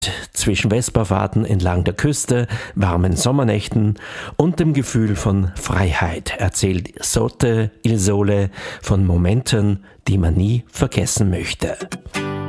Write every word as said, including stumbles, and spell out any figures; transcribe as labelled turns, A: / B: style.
A: Zwischen Vesperfahrten entlang der Küste, warmen Sommernächten und dem Gefühl von Freiheit erzählt Sotte Il Sole von Momenten, die man nie vergessen möchte.